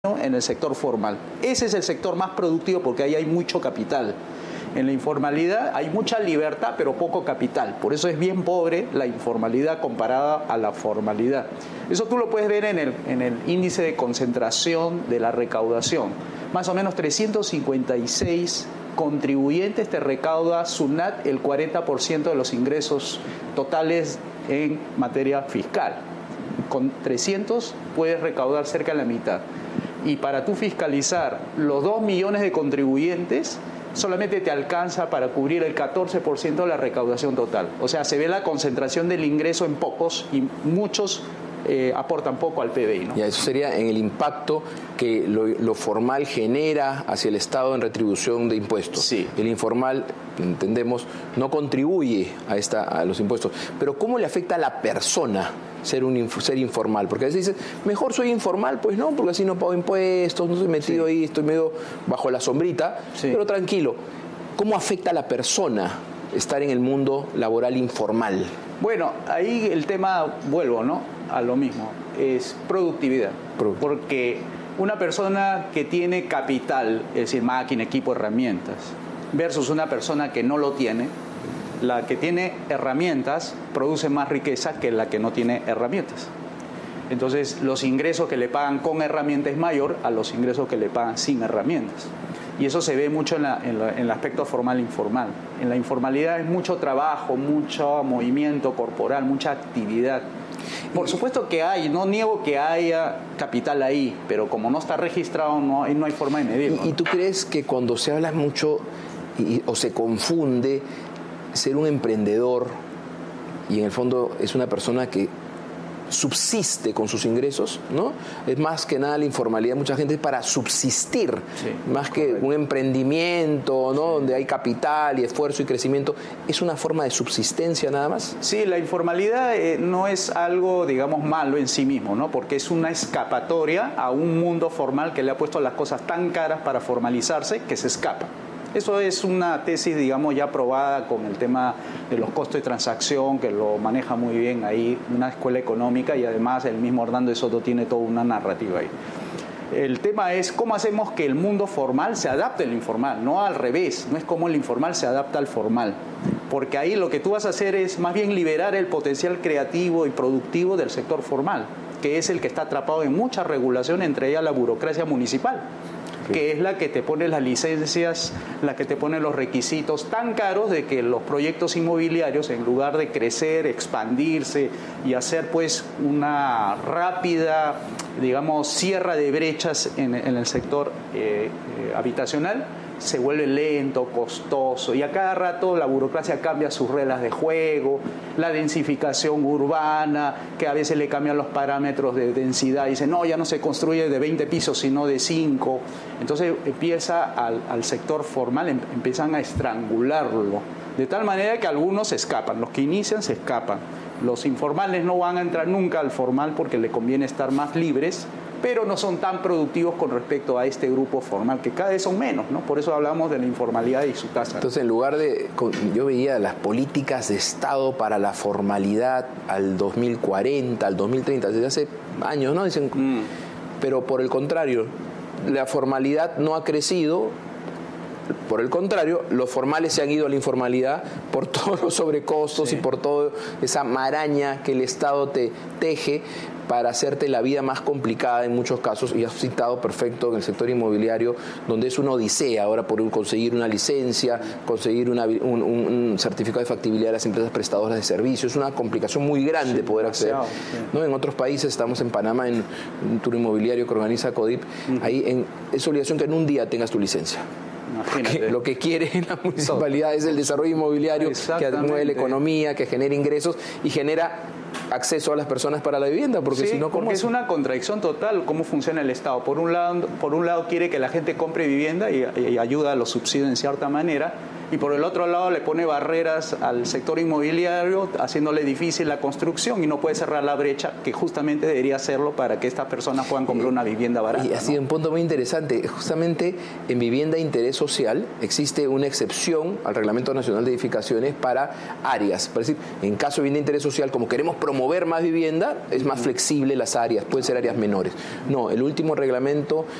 en el sector formal. Ese es el sector más productivo porque ahí hay mucho capital. En la informalidad hay mucha libertad pero poco capital. Por eso es bien pobre la informalidad comparada a la formalidad. Eso tú lo puedes ver en el índice de concentración de la recaudación. Más o menos 356 contribuyentes te recauda SUNAT el 40% de los ingresos totales en materia fiscal. Con 300 puedes recaudar cerca de la mitad. Y para tú fiscalizar los 2 millones de contribuyentes, solamente te alcanza para cubrir el 14% de la recaudación total. O sea, se ve la concentración del ingreso en pocos y muchos aportan poco al PBI, ¿no? Ya, eso sería en el impacto que lo formal genera hacia el Estado en retribución de impuestos. Sí. El informal, entendemos, no contribuye a los impuestos. Pero ¿cómo le afecta a la persona ser informal? Porque a veces dicen, mejor soy informal, pues no, porque así no pago impuestos, no estoy metido ahí, estoy medio bajo la sombrita, pero tranquilo. ¿Cómo afecta a la persona estar en el mundo laboral informal? Bueno, ahí el tema, vuelvo, ¿no?, a lo mismo, es productividad. Porque una persona que tiene capital, es decir, máquina, equipo, herramientas, versus una persona que no lo tiene, la que tiene herramientas produce más riqueza que la que no tiene herramientas. Entonces, los ingresos que le pagan con herramientas es mayor a los ingresos que le pagan sin herramientas. Y eso se ve mucho en el aspecto formal e informal. En la informalidad es mucho trabajo, mucho movimiento corporal, mucha actividad. Por supuesto que hay, no niego que haya capital ahí, pero como no está registrado, no hay forma de medirlo. ¿Y tú crees que cuando se habla mucho o se confunde ser un emprendedor y en el fondo es una persona que subsiste con sus ingresos, ¿no? Es más que nada la informalidad, mucha gente es para subsistir, más que un emprendimiento, ¿no? Donde hay capital y esfuerzo y crecimiento, ¿es una forma de subsistencia nada más? Sí, la informalidad no es algo, digamos, malo en sí mismo, ¿no? Porque es una escapatoria a un mundo formal que le ha puesto las cosas tan caras para formalizarse que se escapa. Eso es una tesis, digamos, ya probada con el tema de los costos de transacción, que lo maneja muy bien ahí una escuela económica, y además el mismo Hernando de Soto tiene toda una narrativa ahí. El tema es cómo hacemos que el mundo formal se adapte al informal, no al revés, no es como el informal se adapta al formal. Porque ahí lo que tú vas a hacer es más bien liberar el potencial creativo y productivo del sector formal, que es el que está atrapado en mucha regulación, entre ellas la burocracia municipal, que es la que te pone las licencias, la que te pone los requisitos tan caros de que los proyectos inmobiliarios, en lugar de crecer, expandirse y hacer pues una rápida, digamos, cierre de brechas en el sector habitacional, se vuelve lento, costoso, y a cada rato la burocracia cambia sus reglas de juego, la densificación urbana, que a veces le cambian los parámetros de densidad, y dicen, no, ya no se construye de 20 pisos, sino de 5. Entonces empieza al sector formal, empiezan a estrangularlo, de tal manera que algunos se escapan, los que inician se escapan. Los informales no van a entrar nunca al formal porque le conviene estar más libres, pero no son tan productivos con respecto a este grupo formal, que cada vez son menos, ¿no? Por eso hablamos de la informalidad y su tasa. Entonces, en lugar de... Yo veía las políticas de Estado para la formalidad al 2040, al 2030, desde hace años, ¿no? Dicen, pero por el contrario, la formalidad no ha crecido. Por el contrario, los formales se han ido a la informalidad por todos los sobrecostos y por toda esa maraña que el Estado te teje para hacerte la vida más complicada en muchos casos, y has citado perfecto en el sector inmobiliario, donde es una odisea ahora por conseguir una licencia, conseguir un certificado de factibilidad de las empresas prestadoras de servicios. Es una complicación muy grande poder acceder. ¿No? En otros países, estamos en Panamá en un tour inmobiliario que organiza CODIP, ahí es obligación que en un día tengas tu licencia. Porque lo que quiere la municipalidad es el desarrollo inmobiliario que mueve la economía, que genera ingresos y genera acceso a las personas para la vivienda, porque si no, ¿cómo? Porque es una contradicción total cómo funciona el Estado. Por un lado quiere que la gente compre vivienda y ayuda a los subsidios en cierta manera, y por el otro lado le pone barreras al sector inmobiliario, haciéndole difícil la construcción y no puede cerrar la brecha que justamente debería hacerlo para que estas personas puedan comprar una vivienda barata. Y así, ¿no? Un punto muy interesante, justamente en vivienda de interés social existe una excepción al Reglamento Nacional de Edificaciones para áreas. Por decir, en caso de vivienda de interés social, como queremos promover más vivienda, es más flexible las áreas, pueden ser áreas menores. No, el último reglamento